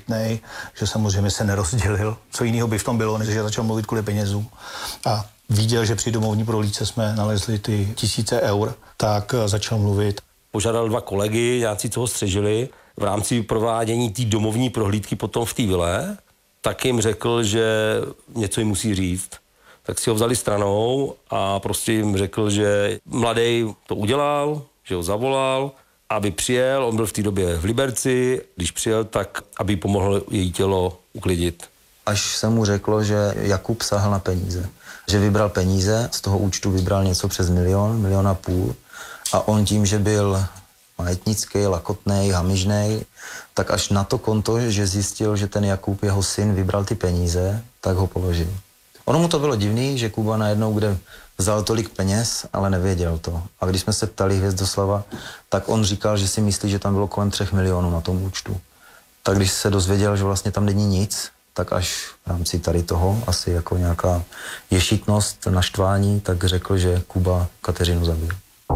sprytnej, že samozřejmě se nerozdělil. Co jiného by v tom bylo, než že začal mluvit kvůli penězům. A viděl, že při domovní prohlídce jsme nalezli ty 1000 eur, tak začal mluvit. Požádal 2 kolegy, nějací, co ho střežili, v rámci provádění té domovní prohlídky potom v té vile, tak jim řekl, že něco jim musí říct. Tak si ho vzali stranou a prostě jim řekl, že mladej to udělal, že ho zavolal, aby přijel, on byl v té době v Liberci, když přijel, tak aby pomohl její tělo uklidit. Až se mu řeklo, že Jakub sahal na peníze, že vybral peníze, z toho účtu vybral něco přes 1,5 milionu a on tím, že byl majetnický, lakotnej, hamižnej, tak až na to konto, že zjistil, že ten Jakub, jeho syn, vybral ty peníze, tak ho položil. Ono mu to bylo divný, že Kuba najednou kde vzal tolik peněz, ale nevěděl to. A když jsme se ptali Hvězdoslava, tak on říkal, že si myslí, že tam bylo kolem 3 milionů na tom účtu. Tak když se dozvěděl, že vlastně tam není nic, tak až v rámci tady toho, asi jako nějaká ješitnost, naštvání, tak řekl, že Kuba Kateřinu zabil.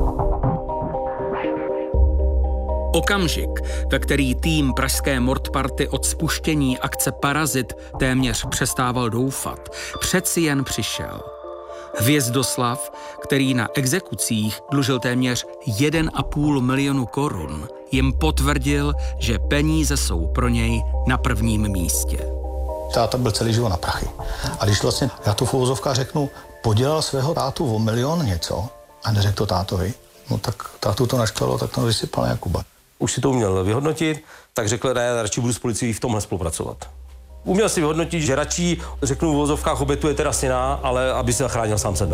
Okamžik, ve který tým pražské Mordparty od spuštění akce Parazit téměř přestával doufat, přeci jen přišel. Hvězdoslav, který na exekucích dlužil téměř 1,5 milionu korun, jim potvrdil, že peníze jsou pro něj na prvním místě. Táta byl celý život na prachy. A když vlastně, já tu v uvozovkách řeknu, podělal svého tátu o 1 milion něco a neřekl to tátovi, no tak tátu to naštvalo, tak to vysypal na Jakuba. Už si to uměl vyhodnotit, tak řekl, ne, já radši budu s policií v tomhle spolupracovat. Uměl si vyhodnotit, že radši, řeknu v uvozovkách, obětuje teda syna, ale aby se zachránil sám sebe.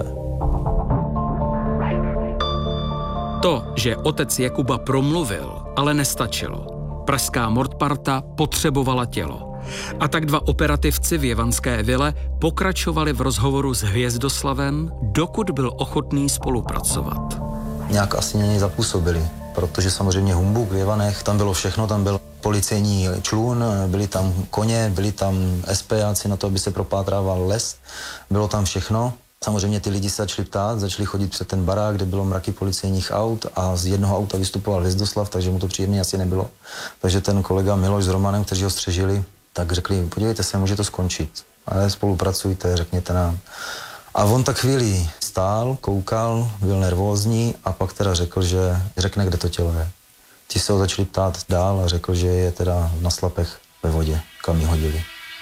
To, že otec Jakuba promluvil, ale nestačilo. Pražská Mordparta potřebovala tělo. A tak 2 operativci v Jevanské vile pokračovali v rozhovoru s Hvězdoslavem, dokud byl ochotný spolupracovat. Nějak asi na něj zapůsobili, protože samozřejmě humbuk v Jevanech, tam bylo všechno, tam byl policejní člun, byli tam koně, byli tam SPáci na to, aby se propátrával les, bylo tam všechno. Samozřejmě ty lidi se začali ptát, začali chodit před ten barák, kde bylo mraky policejních aut a z jednoho auta vystupoval Hvězdoslav, takže mu to příjemně asi nebylo. Takže ten kolega Miloš s Romanem, kteří ho střežili, tak řekli, podívejte se, může to skončit, ale spolupracujte, řekněte nám. A on tak chvíli stál, koukal, byl nervózní a pak teda řekl, že řekne, kde to tělo je. Ti se ho začali ptát dál a řekl, že je teda na Slapech ve vodě, kam ji hodili.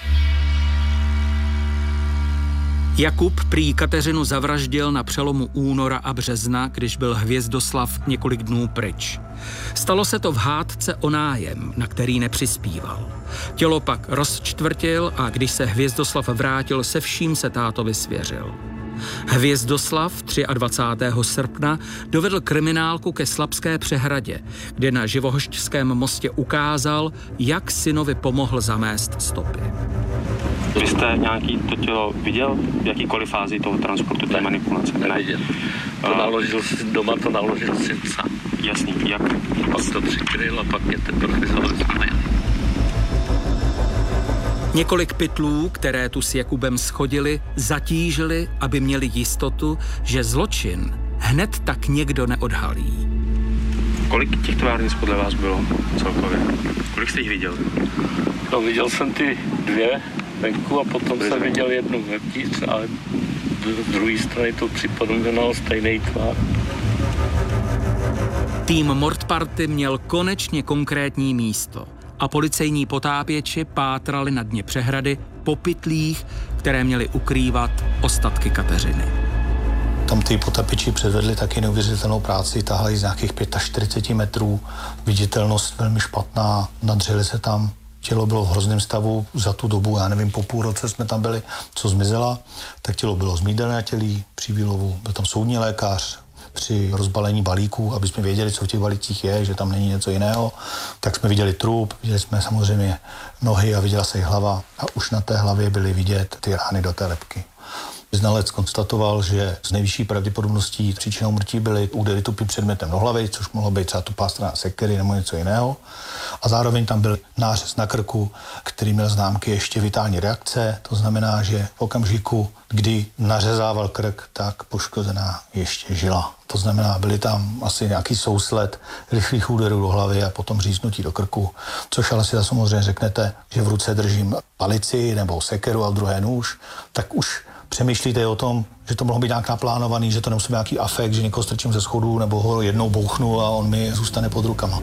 Jakub prý Kateřinu zavraždil na přelomu února a března, když byl Hvězdoslav několik dnů pryč. Stalo se to v hádce o nájem, na který nepřispíval. Tělo pak rozčtvrtil a když se Hvězdoslav vrátil, se vším se tátovi svěřil. Hvězdoslav 23. srpna dovedl kriminálku ke Slapské přehradě, kde na Živohošťském mostě ukázal, jak synovi pomohl zamést stopy. Vy jste nějaký to tělo viděl? V jakýkoliv fázi toho transportu, té manipulace? Neviděl. To naložil si doma, to naložil syn sám. Jasný, jak? Pak to přikryl a pak mě teprve vyzval z mě. Několik pytlů, které tu s Jakubem schodili, zatížili, aby měli jistotu, že zločin hned tak někdo neodhalí. Kolik těch továrnic podle vás bylo celkově? Kolik jste jich viděl? No, viděl jsem ty 2 venku a potom jsem viděl jednu vevnitř, ale z druhé strany to připomínalo stejný tvar. Tým Mordparty měl konečně konkrétní místo a policejní potápěči pátrali na dně přehrady po pytlích, které měly ukrývat ostatky Kateřiny. Tam ty potapiči předvedli taky neuvěřitelnou práci, tahali z nějakých 45 metrů, viditelnost velmi špatná, nadřeli se tam. Tělo bylo v hrozném stavu za tu dobu, já nevím, po půl roce jsme tam byli, co zmizela, tak tělo bylo zmídané na tělí při výlovu, byl tam soudní lékař, při rozbalení balíků, aby jsme věděli, co v těch balících je, že tam není něco jiného, tak jsme viděli trup, viděli jsme samozřejmě nohy a viděla se i hlava a už na té hlavě byly vidět ty rány do té lebky. Znalec konstatoval, že z nejvyšší pravděpodobností příčinou úmrtí byly údery tupým předmětem do hlavy, což mohlo být třeba tupá strana sekery nebo něco jiného. A zároveň tam byl nářez na krku, který měl známky ještě vitální reakce. To znamená, že v okamžiku, kdy nařezával krk, tak poškozená ještě žila. To znamená, byly tam asi nějaký sousled rychlých úderů do hlavy a potom říznutí do krku, což ale si samozřejmě řeknete, že v ruce držím palici nebo sekeru a v druhé nůž, tak už přemýšlíte o tom, že to mohlo být nějak naplánovaný, že to nemusí být nějaký afekt, že někoho strčím ze schodu nebo ho jednou bouchnu a on mi zůstane pod rukama.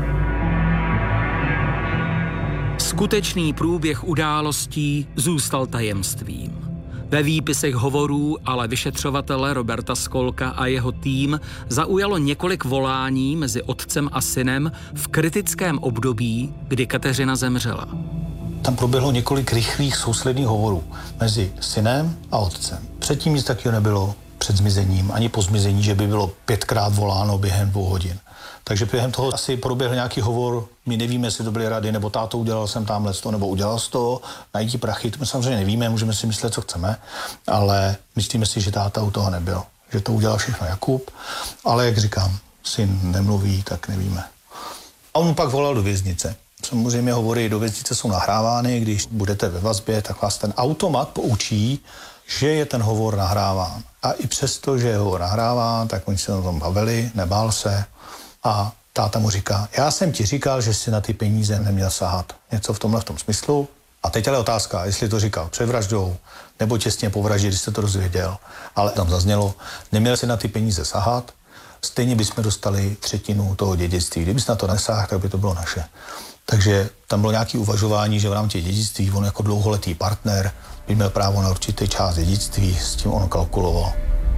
Skutečný průběh událostí zůstal tajemstvím. Ve výpisech hovorů ale vyšetřovatele Roberta Skolka a jeho tým zaujalo několik volání mezi otcem a synem v kritickém období, kdy Kateřina zemřela. Tam proběhlo několik rychlých sousledných hovorů mezi synem a otcem. Předtím nic takového nebylo před zmizením, ani po zmizení, že by bylo 5krát voláno během 2 hodin. Takže během toho asi proběhl nějaký hovor, my nevíme, jestli to byly rady, nebo táto udělal jsem tamhle to, nebo udělal z toho, najít prachy, to my samozřejmě nevíme, můžeme si myslet, co chceme, ale myslíme si, že táta u toho nebyl, že to udělal všechno Jakub, ale jak říkám, syn nemluví, tak nevíme. A on pak volal do věznice. Samozřejmě hovory do věznice jsou nahrávány, když budete ve vazbě, tak vás ten automat poučí, že je ten hovor nahráván. A i přesto, že je hovor nahráván, tak oni se o tom bavili, nebál se. A táta mu říká, já jsem ti říkal, že si na ty peníze neměl sahat. Něco v tomhle v tom smyslu. A teď ale otázka, jestli to říkal před vraždou, nebo těsně po vraždě, když jste to dozvěděl. Ale tam zaznělo, neměl si na ty peníze sahat, stejně bychom dostali 1/3 toho dědictví. Kdyby na to nesáhl, tak by to bylo naše. Takže tam bylo nějaké uvažování, že v rámci dědictví on jako dlouholetý partner by měl právo na určitý část dědictví, s tím on kalkuloval.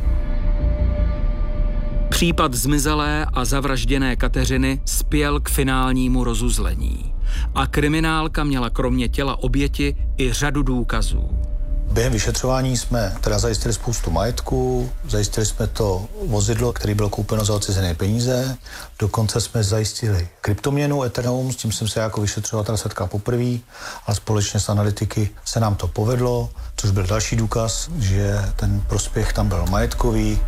Případ zmizelé a zavražděné Kateřiny spěl k finálnímu rozuzlení. A kriminálka měla kromě těla oběti i řadu důkazů. Během vyšetřování jsme teda zajistili spoustu majetku, zajistili jsme to vozidlo, které bylo koupeno za odcizené peníze, dokonce jsme zajistili kryptoměnu Ethereum, s tím jsem se jako vyšetřovatel setkal poprvé, ale společně s analytiky se nám to povedlo, což byl další důkaz, že ten prospěch tam byl majetkový.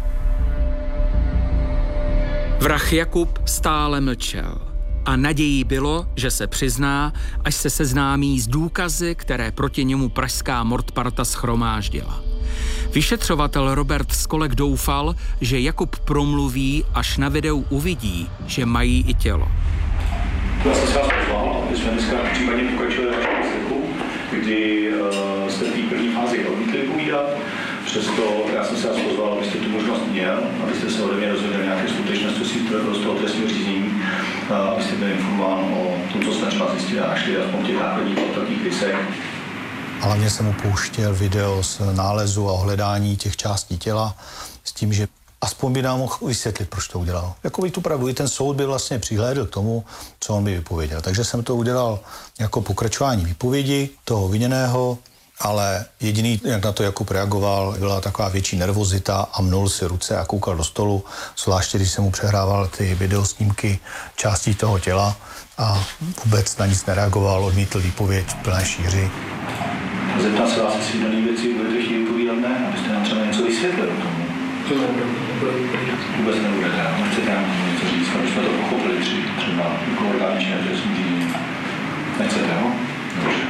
Vrah Jakub stále mlčel a nadějí bylo, že se přizná, až se seznámí s důkazy, které proti němu pražská mordparta shromáždila. Vyšetřovatel Robert Skolek doufal, že Jakub promluví, až na videu uvidí, že mají i tělo. Já jsem se vás pozval, my jsme dneska případně pokračovali vašeho výslechu, kdy jste v té první fázi odmítli povídat. Přesto já jsem se vás pozval, abyste tu možnost měl, abyste se ode mě dozvěděli nějaké skutečnosti z toho trestního řízení, abyste byli informován o tom, co jsme třeba zjistili a našli, aspoň těch základních takových rysech. Hlavně jsem mu pouštěl video z nálezu a ohledání těch částí těla s tím, že aspoň by nám mohl vysvětlit, proč to udělal. Jakoby tu pravdu, i ten soud by vlastně přihlédl k tomu, co on by vypověděl. Takže jsem to udělal jako pokračování výpovědi toho viněného, ale jediný, jak na to Jakub reagoval, byla taková větší nervozita a mnul si ruce a koukal do stolu, zvláště když jsem mu přehrával ty videosnímky částí toho těla a vůbec na nic nereagoval, odmítl výpověď v plné šíři. Zeptám se vás, jestli dané věci budete chtít vypovídat, ne? Abyste nám třeba něco vysvětlili o tomu. Vůbec nebudete, nechcete nám něco říct, aby jsme to pochopili třeba jako orgány činné trestní řízení. Nechcete, no? Dobře.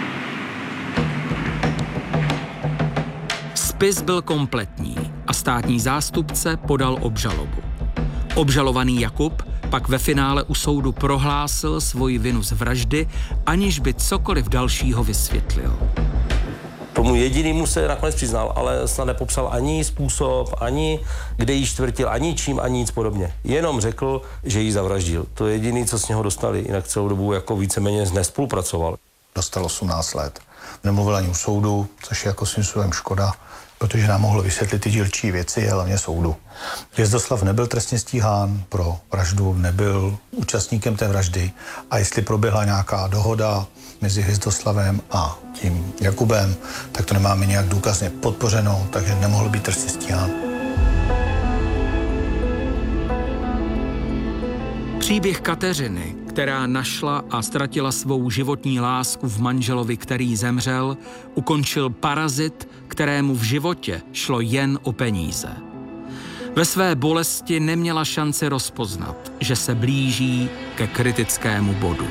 Spis byl kompletní a státní zástupce podal obžalobu. Obžalovaný Jakub pak ve finále u soudu prohlásil svoji vinu z vraždy, aniž by cokoliv dalšího vysvětlil. Tomu jedinýmu se nakonec přiznal, ale snad nepopsal ani způsob, ani kde ji čtvrtil, ani čím, ani nic podobně. Jenom řekl, že ji zavraždil. To je jediný, co z něho dostali, jinak celou dobu jako víceméně nespolupracoval. Dostal 18 let. Nemluvil ani u soudu, což je jako svým způsobem škoda, protože nám mohl vysvětlit ty dílčí věci, hlavně soudu. Hvězdoslav nebyl trestně stíhán pro vraždu, nebyl účastníkem té vraždy a jestli proběhla nějaká dohoda mezi Hvězdoslavem a tím Jakubem, tak to nemáme nějak důkazně podpořeno, takže nemohl být trestně stíhán. Příběh Kateřiny, která našla a ztratila svou životní lásku v manželovi, který zemřel, ukončil parazit, kterému v životě šlo jen o peníze. Ve své bolesti neměla šanci rozpoznat, že se blíží ke kritickému bodu.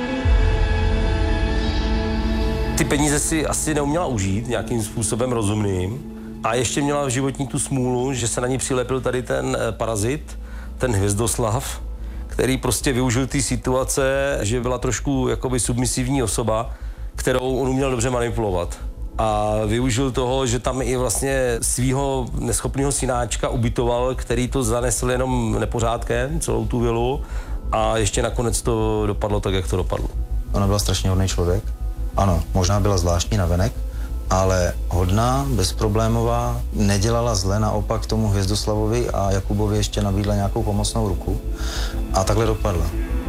Ty peníze si asi neuměla užít nějakým způsobem rozumným a ještě měla v životní tu smůlu, že se na ní přilepil tady ten parazit, ten Hvězdoslav, který prostě využil té situace, že byla trošku jakoby submisivní osoba, kterou on uměl dobře manipulovat. A využil toho, že tam i vlastně svýho neschopného synáčka ubytoval, který to zanesl jenom nepořádkem, celou tu vilu, a ještě nakonec to dopadlo tak, jak to dopadlo. Ona byla strašně hodný člověk. Ano, možná byla zvláštní navenek, ale hodná, bezproblémová, nedělala zle, naopak tomu Hvězdoslavovi a Jakubovi ještě nabídla nějakou pomocnou ruku a takhle dopadla.